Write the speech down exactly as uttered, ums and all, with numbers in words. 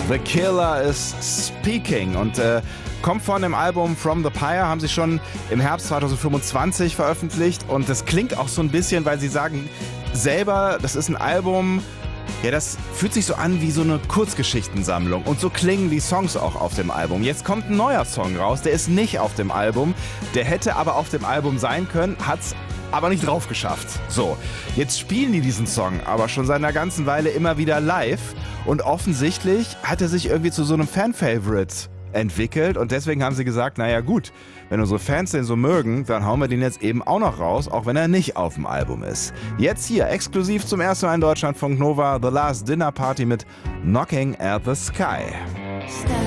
The Killer is Speaking und äh, kommt von dem Album From the Pyre, haben sie schon im Herbst zwanzig fünfundzwanzig veröffentlicht und das klingt auch so ein bisschen, weil sie sagen selber, das ist ein Album, ja, das fühlt sich so an wie so eine Kurzgeschichtensammlung und so klingen die Songs auch auf dem Album. Jetzt kommt ein neuer Song raus, der ist nicht auf dem Album, der hätte aber auf dem Album sein können, hat's aber nicht drauf geschafft. So, jetzt spielen die diesen Song aber schon seit einer ganzen Weile immer wieder live und offensichtlich hat er sich irgendwie zu so einem Fan-Favorite entwickelt und deswegen haben sie gesagt, naja gut, wenn unsere Fans den so mögen, dann hauen wir den jetzt eben auch noch raus, auch wenn er nicht auf dem Album ist. Jetzt hier, exklusiv zum ersten Mal in Deutschlandfunk Nova, The Last Dinner Party mit Knocking at the Sky. Stella.